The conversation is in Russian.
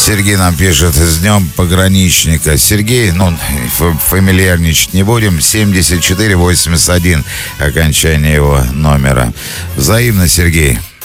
Сергей нам пишет: с днем пограничника. Сергей, фамильярничать не будем. 7481 окончание его номера. Взаимно, Сергей.